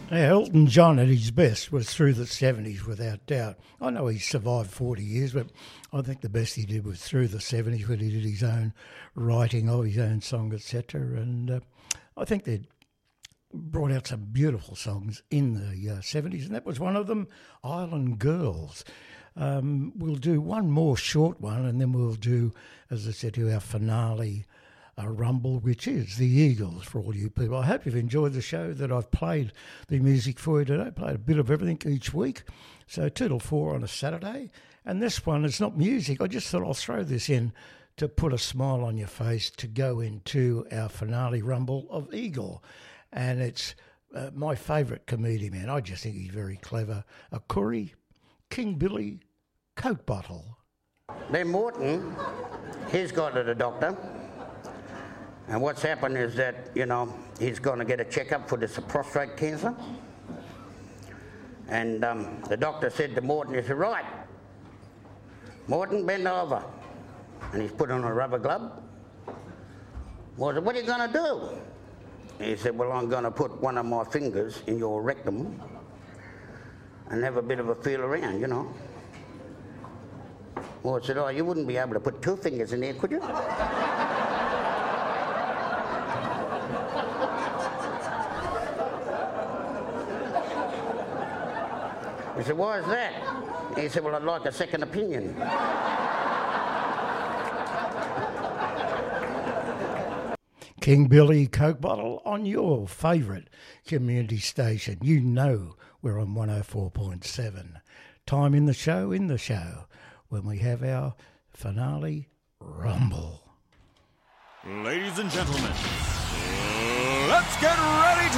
Yeah, Elton John at his best was through the 70s without doubt. I know he survived 40 years, but I think the best he did was through the 70s when he did his own writing of his own song, etc. And I think they brought out some beautiful songs in the 70s, and that was one of them, Island Girls. We'll do one more short one, and then we'll do, as I said, to our finale rumble, which is the Eagles for all you people. I hope you've enjoyed the show, that I've played the music for you today. Played a bit of everything each week. So 2 till 4 on a Saturday. And this one is not music. I just thought I'll throw this in to put a smile on your face to go into our finale rumble of Eagle. And it's my favourite comedian, man. I just think he's very clever. A Curry, King Billy, Coke Bottle. Then Morton, he's gone to the doctor. And what's happened is that, he's going to get a checkup for this prostate cancer. And the doctor said to Morton, he said, right, Morton, bend over. And he's put on a rubber glove. Well, I said, what are you going to do? He said, well, I'm going to put one of my fingers in your rectum and have a bit of a feel around, Well, I said, oh, you wouldn't be able to put 2 fingers in there, could you? He said, why is that? He said, well, I'd like a second opinion. King Billy, Coke Bottle on your favourite community station. You know we're on 104.7. Time in the show, when we have our finale rumble. Ladies and gentlemen, let's get ready